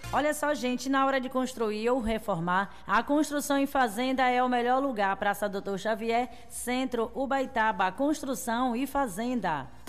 Olha só, gente, na hora de construir ou reformar, a construção em fazenda é o melhor lugar. Praça Doutor Xavier, Centro Ubaitaba, construção e fazenda.